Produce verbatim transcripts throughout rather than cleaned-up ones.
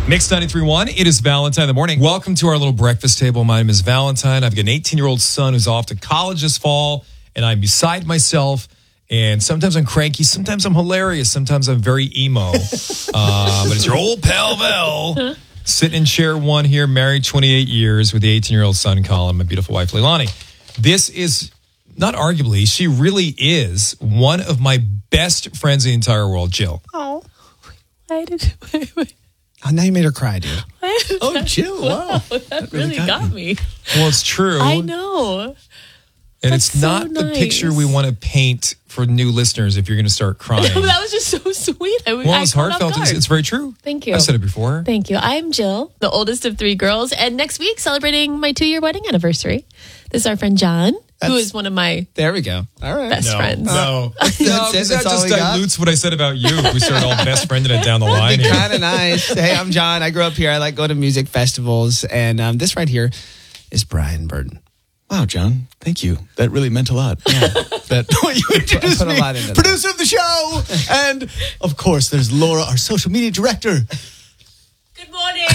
Mix ninety-three point one, it is Valentine in the morning. Welcome to our little breakfast table. My name is Valentine. I've got an eighteen-year-old son who's off to college this fall, and I'm beside myself. And sometimes I'm cranky, sometimes I'm hilarious, sometimes I'm very emo. uh, but it's your old pal Val, sitting in chair one here, married twenty-eight years with the eighteen-year-old son, Colin, my beautiful wife, Leilani. This is, not arguably, she really is one of my best friends in the entire world, Jill. Oh, why did wait, wait. Oh, now you made her cry, dude. Oh, Jill, wow. wow. That, that really, really got, got me. me. Well, it's true. I know. And That's it's not so the nice. picture we want to paint for new listeners if you're going to start crying. That was just so sweet. I, well, I it's heartfelt. It's, it's very true. Thank you. I said it before. Thank you. I'm Jill, the oldest of three girls, and next week celebrating my two-year wedding anniversary. This is our friend John, That's, who is one of my there we go. All right. best no, friends. No, that's no, it. because That's that just dilutes what I said about you. If we started all best friending it down the line. It'd be kind of nice. Hey, I'm John. I grew up here. I like go to music festivals, and um, this right here is Brian Burton. Wow, John, thank you. That really meant a lot. Yeah. That well, you introduced put a me, lot into producer of the show, and of course, there's Laura, our social media director. Good morning.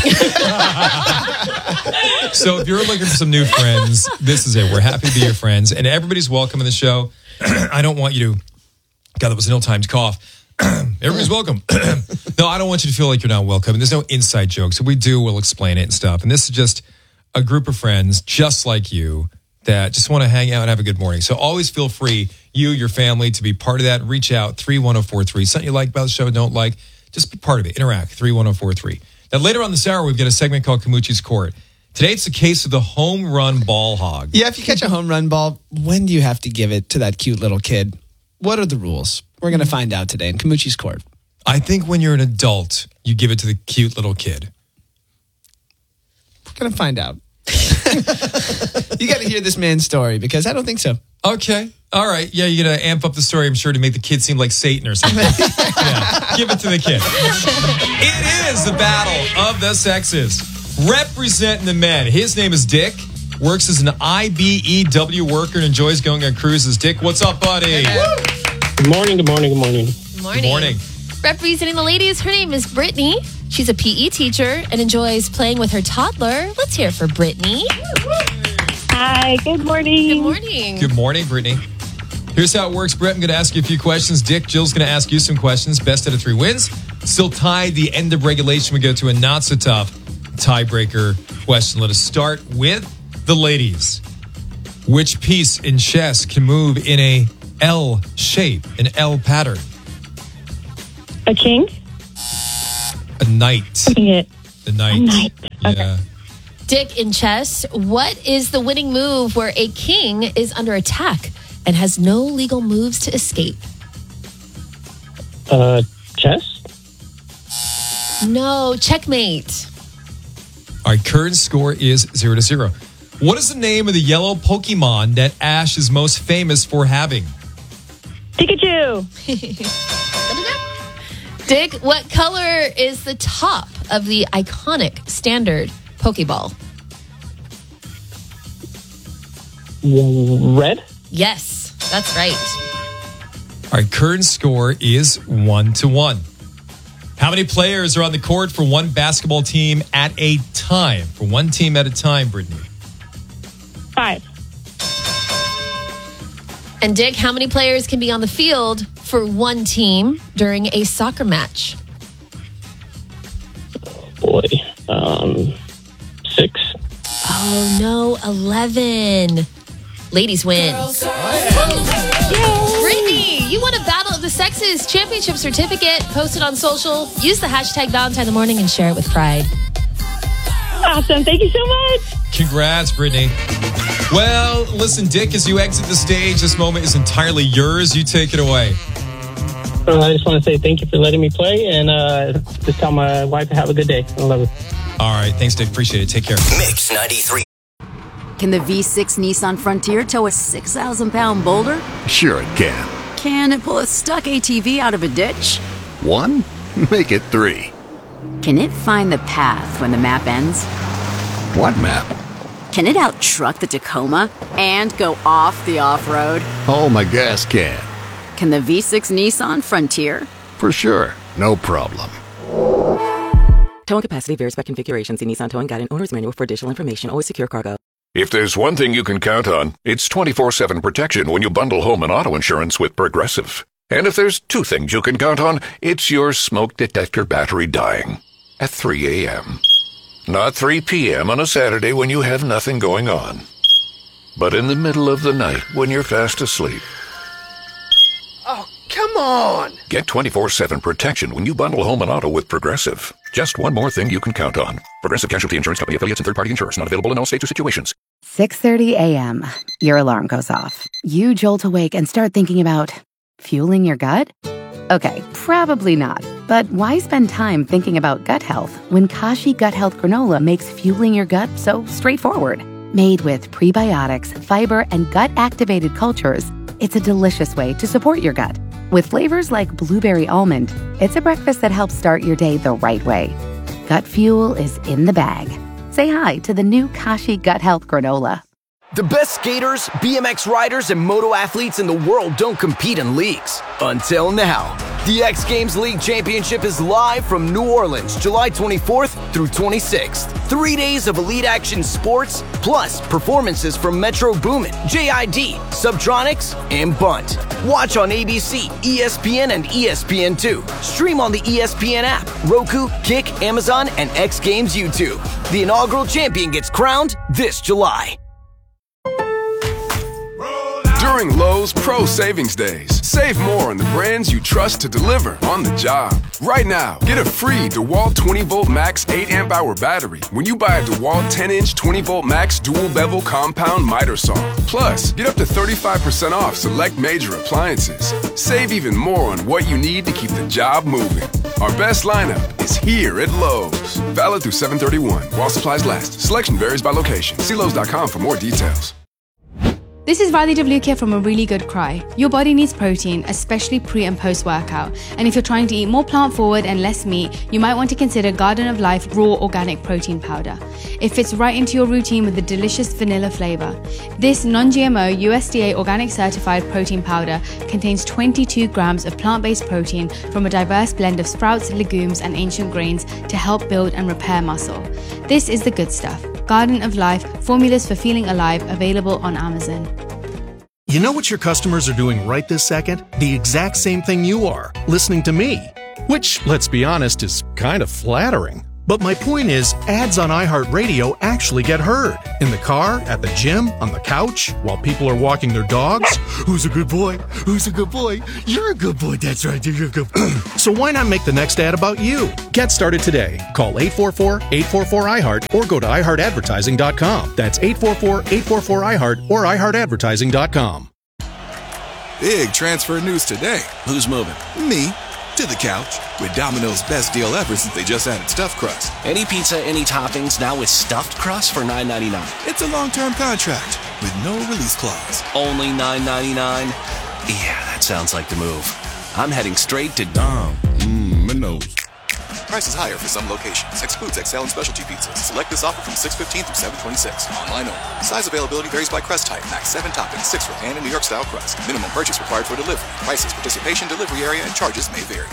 So if you're looking for some new friends, this is it. We're happy to be your friends, and everybody's welcome in the show. I don't want you to. God, that was an ill-timed cough. Everybody's welcome. No, I don't want you to feel like you're not welcome. And there's no inside jokes. So we do, we'll explain it and stuff. And this is just a group of friends just like you that just want to hang out and have a good morning. So always feel free, you, your family, to be part of that. Reach out, three one zero four three. Something you like about the show, don't like, just be part of it. Interact, three one zero four three. Now, later on this hour, we've got a segment called Kamuchi's Court. Today, it's the case of the home run ball hog. Yeah, if you catch a home run ball, when do you have to give it to that cute little kid? What are the rules? We're going to find out today in Kamuchi's Court. I think when you're an adult, you give it to the cute little kid. We're going to find out. You got to hear this man's story because I don't think so. Okay. All right. Yeah, you're going to amp up the story, I'm sure, to make the kid seem like Satan or something. Yeah. Give it to the kid. It is the battle of the sexes. Representing the men. His name is Dick. Works as an I B E W worker and enjoys going on cruises. Dick, what's up, buddy? Good morning, good morning, good morning. Good morning. Good morning. Representing the ladies, her name is Brittany. She's a P E teacher and enjoys playing with her toddler. Let's hear it for Brittany. Hi, good morning. Good morning. Good morning, Brittany. Here's how it works, Brett. I'm going to ask you a few questions. Dick, Jill's going to ask you some questions. Best out of three wins. Still tied. The end of regulation. We go to a not so tough tiebreaker question. Let us start with the ladies. Which piece in chess can move in a L shape, an L pattern? A king? A knight. It. The knight. A knight. Yeah. Okay. Dick, in chess, what is the winning move where a king is under attack and has no legal moves to escape? Uh, chess? No, checkmate. Our current score is zero to zero. What is the name of the yellow Pokemon that Ash is most famous for having? Pikachu. Dick, what color is the top of the iconic standard Pokeball? Red? Yes, that's right. Our current score is one to one. How many players are on the court for one basketball team at a time? For one team at a time, Brittany. Five. And Dick, how many players can be on the field for one team during a soccer match? Boy. Um, six. Oh, no, eleven. Ladies win. Brittany, you won a Battle of the Sexes championship certificate. Post it on social. Use the hashtag Valentine in the morning and share it with pride. Awesome. Thank you so much. Congrats, Brittany. Well, listen, Dick, as you exit the stage, this moment is entirely yours. You take it away. Uh, I just want to say thank you for letting me play, and uh, just tell my wife to have a good day. I love it. All right. Thanks, Dick. Appreciate it. Take care. Mix ninety-three. Can the V six Nissan Frontier tow a six thousand pound boulder? Sure it can. Can it pull a stuck A T V out of a ditch? One? Make it three. Can it find the path when the map ends? What map? Can it out-truck the Tacoma and go off the off-road? Oh, my gas can. Can the V six Nissan Frontier? For sure. No problem. Towing capacity varies by configuration. See Nissan Towing Guide and Owner's Manual for additional information. Always secure cargo. If there's one thing you can count on, it's twenty-four seven protection when you bundle home and auto insurance with Progressive. And if there's two things you can count on, it's your smoke detector battery dying at three a.m. Not three p.m. on a Saturday when you have nothing going on, but in the middle of the night when you're fast asleep. Oh, come on! Get twenty-four seven protection when you bundle home and auto with Progressive. Just one more thing you can count on. Progressive Casualty Insurance Company affiliates and third-party insurers. Not available in all states or situations. six thirty a.m. Your alarm goes off. You jolt awake and start thinking about fueling your gut? Okay, probably not. But why spend time thinking about gut health when Kashi Gut Health Granola makes fueling your gut so straightforward? Made with prebiotics, fiber, and gut-activated cultures, it's a delicious way to support your gut. With flavors like blueberry almond, it's a breakfast that helps start your day the right way. Gut fuel is in the bag. Say hi to the new Kashi Gut Health Granola. The best skaters, B M X riders, and moto athletes in the world don't compete in leagues. Until now. The X Games League Championship is live from New Orleans, July twenty-fourth through twenty-sixth. Three days of elite action sports, plus performances from Metro Boomin, J I D, Subtronics, and Bunt. Watch on A B C, E S P N, and E S P N two. Stream on the E S P N app, Roku, Kick, Amazon, and X Games YouTube. The inaugural champion gets crowned this July. During Lowe's Pro Savings Days, save more on the brands you trust to deliver on the job. Right now, get a free DeWalt twenty volt max eight amp hour battery when you buy a DeWalt ten inch twenty volt max dual bevel compound miter saw. Plus, get up to thirty-five percent off select major appliances. Save even more on what you need to keep the job moving. Our best lineup is here at Lowe's. Valid through seven thirty-one while supplies last. Selection varies by location. See Lowe's dot com for more details. This is Riley Devlukia from A Really Good Cry. Your body needs protein, especially pre and post workout. And if you're trying to eat more plant forward and less meat, you might want to consider Garden of Life Raw Organic Protein Powder. It fits right into your routine with a delicious vanilla flavor. This non-G M O U S D A organic certified protein powder contains twenty-two grams of plant-based protein from a diverse blend of sprouts, legumes, and ancient grains to help build and repair muscle. This is the good stuff. Garden of Life, formulas for feeling alive, available on Amazon. You know what your customers are doing right this second? The exact same thing you are, listening to me. Which, let's be honest, is kind of flattering. But my point is, ads on iHeartRadio actually get heard. In the car, at the gym, on the couch, while people are walking their dogs. Who's a good boy? Who's a good boy? You're a good boy, that's right, you're a good boy. So why not make the next ad about you? Get started today. Call eight four four, eight four four, I heart or go to i heart advertising dot com. That's eight four four, eight four four, I heart or i heart advertising dot com. Big transfer news today. Who's moving? Me. To the couch with Domino's best deal ever since they just added stuffed crust. Any pizza, any toppings, now with stuffed crust for nine ninety-nine. It's a long-term contract with no release clause. Only nine ninety-nine? Yeah, that sounds like the move. I'm heading straight to Dom. Mmm, my nose. Prices higher for some locations. Excludes X L and specialty pizzas. Select this offer from six fifteen through seven twenty-six. Online only. Size availability varies by crust type. Max seven toppings, six for pan and New York style crust. Minimum purchase required for delivery. Prices, participation, delivery area, and charges may vary.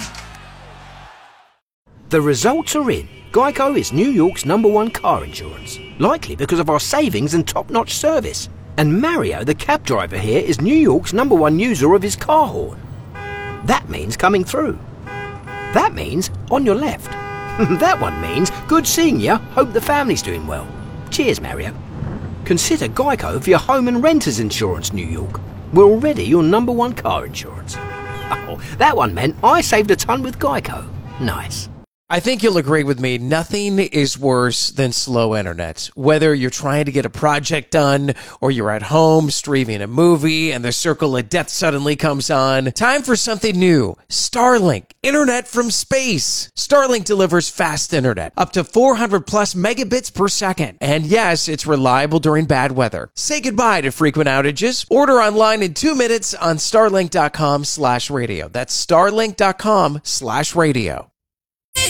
The results are in. Geico is New York's number one car insurance. Likely because of our savings and top-notch service. And Mario, the cab driver here, is New York's number one user of his car horn. That means coming through. That means on your left. That one means good seeing you. Hope the family's doing well. Cheers, Mario. Consider Geico for your home and renters insurance, New York. We're already your number one car insurance. Oh, that one meant I saved a ton with Geico. Nice. I think you'll agree with me, nothing is worse than slow internet. Whether you're trying to get a project done or you're at home streaming a movie and the circle of death suddenly comes on, time for something new. Starlink, internet from space. Starlink delivers fast internet, up to four hundred plus megabits per second. And yes, it's reliable during bad weather. Say goodbye to frequent outages. Order online in two minutes on starlink dot com slash radio. That's starlink dot com slash radio.